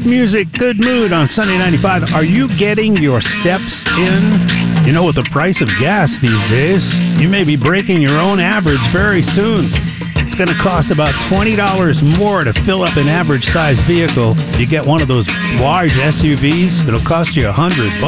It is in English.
Good music, good mood on Sunday 95. Are you getting your steps in? You know, with the price of gas these days, you may be breaking your own average very soon. It's going to cost about $20 more to fill up an average-sized vehicle. You get one of those large SUVs, it'll cost you $100.